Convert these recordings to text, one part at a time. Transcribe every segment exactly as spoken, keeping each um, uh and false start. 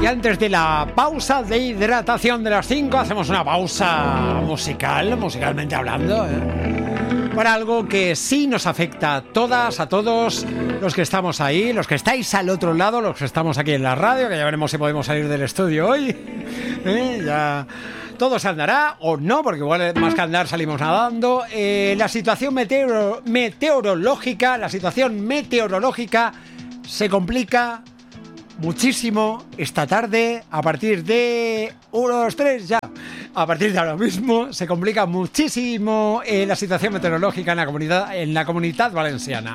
Y antes de la pausa de hidratación de las cinco, hacemos una pausa musical, musicalmente hablando, ¿eh? Para algo que sí nos afecta a todas, a todos los que estamos ahí, los que estáis al otro lado, los que estamos aquí en la radio, que ya veremos si podemos salir del estudio hoy. ¿Eh? Ya todo se andará o no, porque igual más que andar salimos nadando. Eh, la situación meteoro- meteorológica, la situación meteorológica se complica muchísimo esta tarde. A partir de uno, dos, tres, ya. A partir de ahora mismo se complica muchísimo eh, la situación meteorológica en la comunidad, en la comunidad valenciana.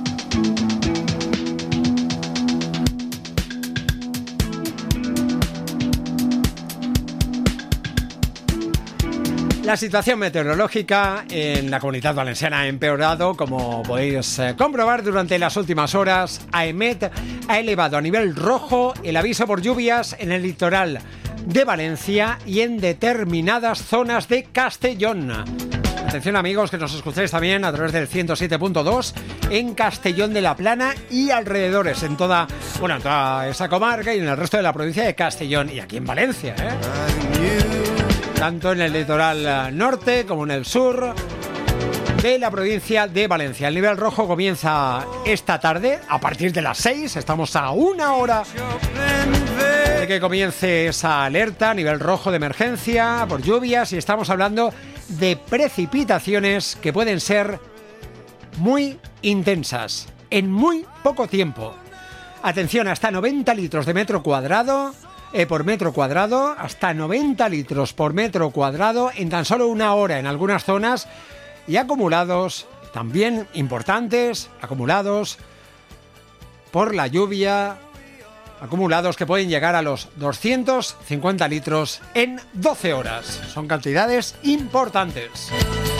La situación meteorológica en la Comunidad Valenciana ha empeorado, como podéis eh, comprobar durante las últimas horas. AEMET ha elevado a nivel rojo el aviso por lluvias en el litoral de Valencia y en determinadas zonas de Castellón. Atención, amigos, que nos escucháis también a través del ciento siete punto dos en Castellón de la Plana y alrededores, en toda, bueno, en toda esa comarca y en el resto de la provincia de Castellón y aquí en Valencia, ¿eh? Tanto en el litoral norte como en el sur de la provincia de Valencia. El nivel rojo comienza esta tarde a partir de las seis. Estamos a una hora de que comience esa alerta, nivel rojo de emergencia por lluvias, y estamos hablando de precipitaciones que pueden ser muy intensas en muy poco tiempo. Atención, hasta noventa litros de metro cuadrado. Eh, por metro cuadrado, hasta noventa litros por metro cuadrado en tan solo una hora en algunas zonas, y acumulados también importantes, acumulados por la lluvia, acumulados que pueden llegar a los doscientos cincuenta litros en doce horas. Son cantidades importantes.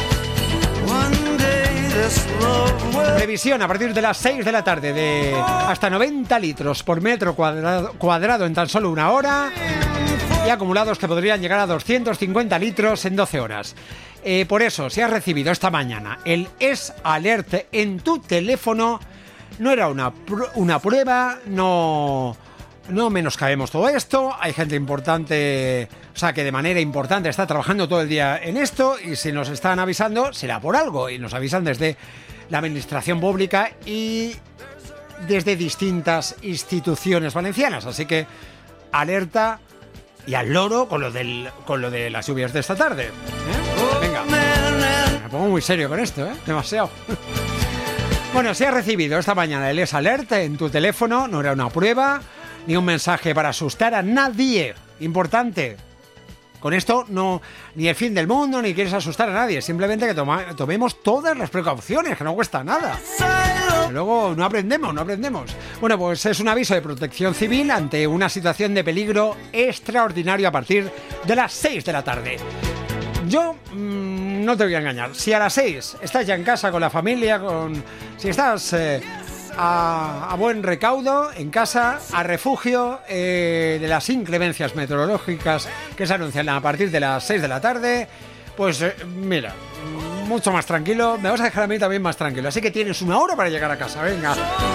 Previsión a partir de las seis de la tarde de hasta noventa litros por metro cuadrado, cuadrado en tan solo una hora, y acumulados que podrían llegar a doscientos cincuenta litros en doce horas. Eh, por eso, si has recibido esta mañana el Es Alert en tu teléfono, no era una, pr- una prueba, no... No menoscabemos todo esto, hay gente importante, o sea, que de manera importante está trabajando todo el día en esto, y si nos están avisando será por algo, y nos avisan desde la administración pública y desde distintas instituciones valencianas, así que alerta y al loro con lo, del, con lo de las lluvias de esta tarde, ¿eh? Venga, me pongo muy serio con esto, ¿eh? Demasiado. Bueno, si has recibido esta mañana el Es Alert en tu teléfono, no era una prueba ni un mensaje para asustar a nadie. Importante. Con esto no, ni el fin del mundo, ni quieres asustar a nadie. Simplemente que toma, tomemos todas las precauciones, que no cuesta nada. Que luego no aprendemos, no aprendemos. Bueno, pues es un aviso de protección civil ante una situación de peligro extraordinario a partir de las seis de la tarde. Yo mmm, no te voy a engañar. Si a las seis estás ya en casa con la familia, con si estás... Eh, A, a buen recaudo, en casa, a refugio eh, de las inclemencias meteorológicas que se anuncian a partir de las seis de la tarde, pues eh, mira, mucho más tranquilo. Me vas a dejar a mí también más tranquilo, así que tienes una hora para llegar a casa. Venga,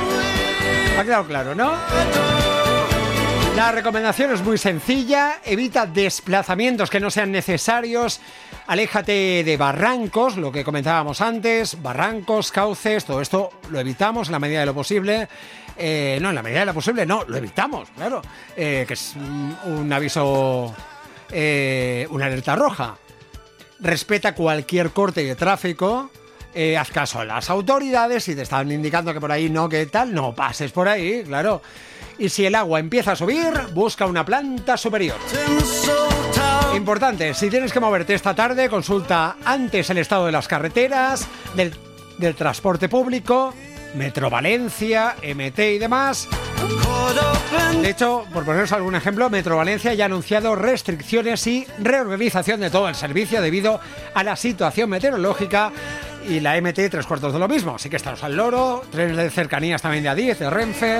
ha quedado claro, ¿no? La recomendación es muy sencilla: evita desplazamientos que no sean necesarios, aléjate de barrancos, lo que comentábamos antes, barrancos, cauces, todo esto lo evitamos en la medida de lo posible. Eh, no, en la medida de lo posible no, lo evitamos, claro, eh, que es un, un aviso, eh, una alerta roja. Respeta cualquier corte de tráfico. Eh, haz caso a las autoridades, si te están indicando que por ahí no, que tal, no pases por ahí, claro. Y si el agua empieza a subir, busca una planta superior. Importante, si tienes que moverte esta tarde, consulta antes el estado de las carreteras, del, del transporte público, Metro Valencia, M T y demás. De hecho, por poneros algún ejemplo, Metro Valencia ya ha anunciado restricciones y reorganización de todo el servicio debido a la situación meteorológica, y la M T tres cuartos de lo mismo, así que estamos al loro. Trenes de cercanías también de A diez, de Renfe.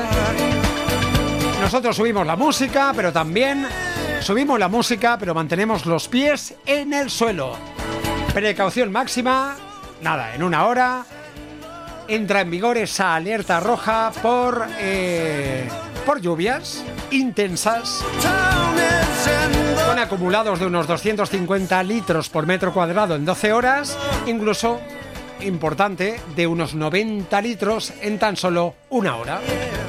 Nosotros subimos la música, pero también subimos la música, pero mantenemos los pies en el suelo. Precaución máxima. Nada, en una hora entra en vigor esa alerta roja por eh, por lluvias intensas, con acumulados de unos doscientos cincuenta litros por metro cuadrado en doce horas, incluso, importante, de unos noventa litros en tan solo una hora.